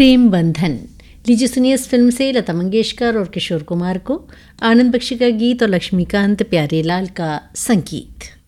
प्रेम बंधन। लीजिए सुनिए इस फिल्म से लता मंगेशकर और किशोर कुमार को, आनंद बख्शी का गीत और लक्ष्मीकांत प्यारेलाल का संगीत।